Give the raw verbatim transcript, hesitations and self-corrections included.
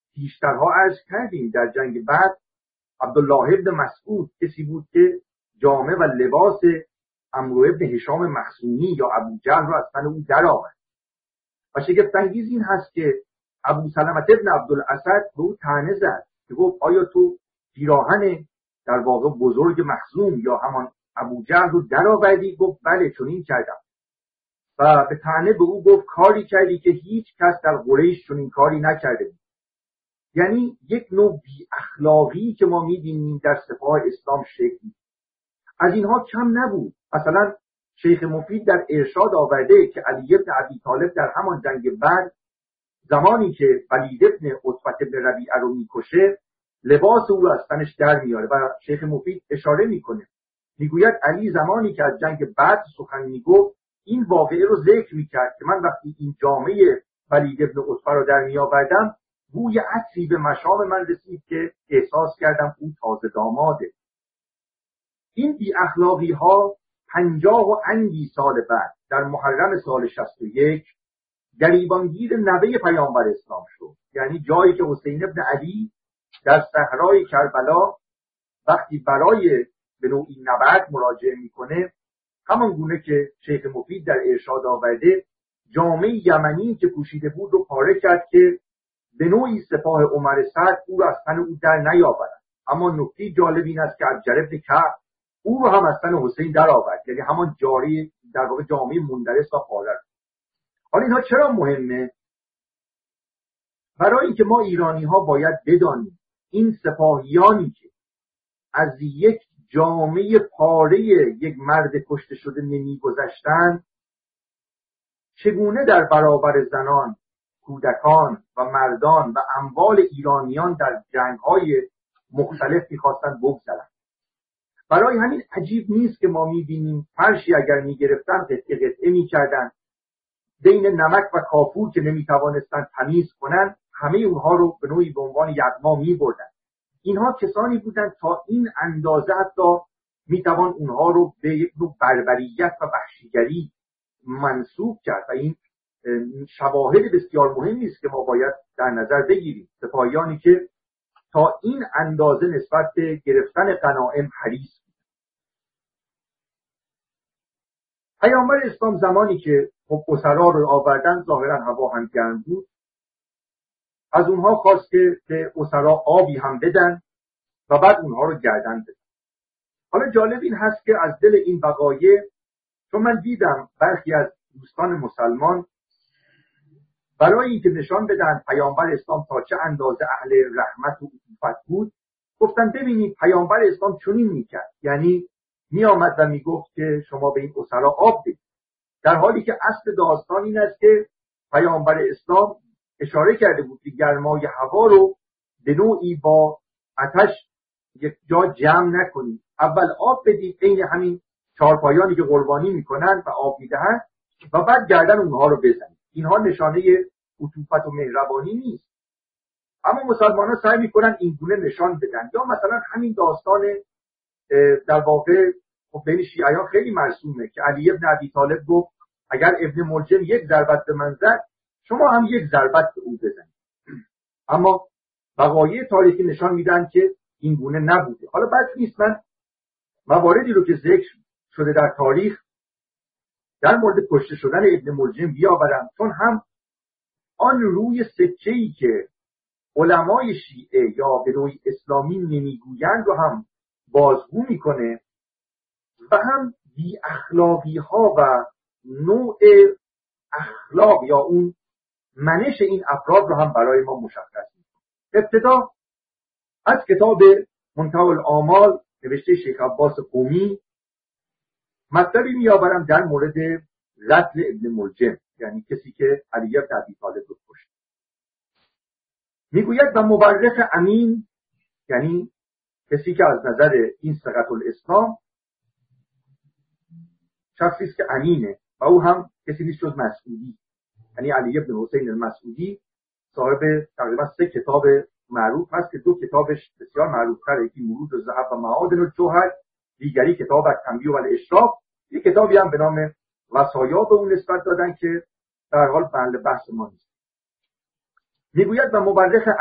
پیشترها عرض کردیم در جنگ بدر عبدالله ابن مسعود کسی بود که جامه و لباس عمرو ابن هشام مخزومی یا ابوجهل رو از تن او درآورد. و شگفت انگیز این هست که ابو سلمة ابن عبدالاسد به او طعنه زد که گفت آیا تو پیراهن در واقع بزرگ مخزوم یا همان ابوجهل رو درآوردی؟ گفت بله چنین کردم. و به طعنه به او گفت کاری کردی که هیچ کس در قریش چنین کاری نکرده بود. یعنی یک نوع بی اخلاقی که ما می‌بینیم در سپاه اسلام شکل از اینها کم نبود. مثلا شیخ مفید در ارشاد آورده که علی بن ابی طالب در همان جنگ بدر زمانی که ولید بن عتبة بن ربیعه رو میکشه لباس او رو از تنش در میاره و شیخ مفید اشاره میکنه، میگوید علی زمانی که از جنگ بدر سخن میگفت این واقعه رو ذکر میکرد که من وقتی این جامعه ولید بن عتبه رو در میآوردم بوی عطری به مشام من رسید که احساس کردم اون تازه داماده. این بی اخلاقی ها پنجاه و اندی سال بعد در محرم سال شصت و یک گریبانگیر نوه پیامبر اسلام شد. یعنی جایی که حسین ابن علی در صحرای کربلا وقتی برای به نوعی نبرد مراجعه میکنه، همان گونه که شیخ مفید در ارشاد آورده جامعه یمنی که پوشیده بود رو پاره کرد که به نوعی سپاه عمر سعد او را از تن او در نیاورد. اما نکته جالب این است که ابجر بن کعب او رو هم از تن حسین در آورد، یعنی همان جاری در واقع جامعه مندرس و پاره. حالا اینها چرا مهمه؟ برای اینکه ما ایرانی ها باید بدانیم این سپاهیانی که از یک جامعه پاره یک مرد کشته شده نمیگذشتند چگونه در برابر زنان، کودکان و مردان و اموال ایرانیان در جنگ‌های مختلف می‌خواستند بگذرند. برای همین عجیب نیست که ما می‌بینیم فرشی اگر می‌گرفتن قطعه قطعه می‌کردن، بین نمک و کافور که نمی‌توانستند تمیز کنند همه اونها رو به نوعی به عنوان یغما می‌بردن. اینها کسانی بودند تا این اندازه حتی می‌توان اونها رو به یک نوع بربریت و وحشیگری منسوب کرد و این شواهد بسیار مهمی است که ما باید در نظر بگیریم. سپاهیانی که تا این اندازه نسبت به گرفتن غنایم حریص بود. پیامبر اسلام زمانی که اسرا رو آوردن ظاهرا هوا هم گرم بود، از اونها خواست که به اسرا آبی هم بدن و بعد اونها رو گردن بدن. حالا جالب این هست که از دل این وقایع چون من دیدم برخی از دوستان مسلمان برای اینکه نشان بدن پیامبر اسلام تا چه اندازه اهل رحمت و عطوفت بود گفتن ببینید پیامبر اسلام چنین میکرد، یعنی میآمد و میگفت که شما به این اسرا آب بدید، در حالی که اصل داستان این است که پیامبر اسلام اشاره کرده بود که گرمای هوا رو به نوعی با آتش یک جا جمع نکنید، اول آب بدید عین همین چارپایانی که قربانی میکنن و آب میدهند و بعد گردن اونها رو بزنید. اینها نشانه عطوفت و مهربانی نیست، اما مسلمانان سعی میکنن این گونه نشان بدن. یا مثلا همین داستان در واقع بین شیعیان خیلی مرسومه که علی ابن ابی طالب گفت اگر ابن ملجم یک ضربت به من زد شما هم یک ضربت به او بزنید، اما وقایع تاریخی نشان میدن که این گونه نبوده. حالا بد نیست من مواردی رو که ذکر شده در تاریخ در مورد کشته شدن ابن ملجم بیاورم، چون هم آن روی سکه‌ای که علمای شیعه یا به نوعی اسلامی نمیگویند رو هم بازگو میکنه و هم بی اخلاقی ها و نوع اخلاق یا اون منش این افراد رو هم برای ما مشخص میکنه. ابتدا از کتاب منتهی الآمال نوشته شیخ عباس قمی مطلبی میآورم در مورد قتل ابن ملجم، یعنی کسی که علی بن ابی طالب رو کشت. میگوید و مورخ امین، یعنی کسی که از نظر این صحت الاسلام شخصی است که امینه و او هم کسی نیست جز مسعودی، یعنی علی بن حسین المسعودی صاحب تقریبا سه کتاب معروف هست که دو کتابش بسیار معروف‌تره، یکی مرود الذهب و معادن الجوهر، دیگری کتاب التنبیه و الاشراق، یک کتابی هم به نام وصایا به اون نسبت دادن که در حال محل بحث ما نیست. میگوید و مورخ